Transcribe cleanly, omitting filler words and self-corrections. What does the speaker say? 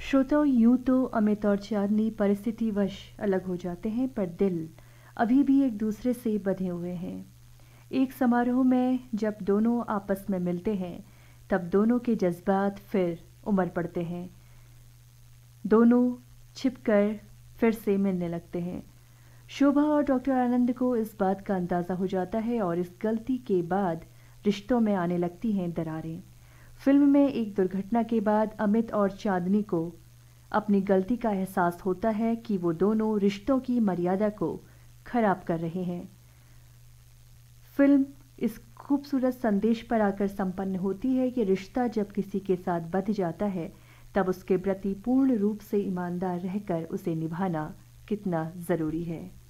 श्रोताओं, यूं तो अमित और चांदनी परिस्थितिवश अलग हो जाते हैं, पर दिल अभी भी एक दूसरे से बंधे हुए हैं। एक समारोह में जब दोनों आपस में मिलते हैं, तब दोनों के जज्बात फिर उमड़ पड़ते हैं। दोनों छिपकर फिर से मिलने लगते हैं। शोभा और डॉक्टर आनंद को इस बात का अंदाज़ा हो जाता है और इस गलती के बाद रिश्तों में आने लगती हैं दरारें। फिल्म में एक दुर्घटना के बाद अमित और चांदनी को अपनी गलती का एहसास होता है कि वो दोनों रिश्तों की मर्यादा को खराब कर रहे हैं। फिल्म इस खूबसूरत संदेश पर आकर संपन्न होती है कि रिश्ता जब किसी के साथ बंध जाता है, तब उसके प्रति पूर्ण रूप से ईमानदार रहकर उसे निभाना कितना ज़रूरी है।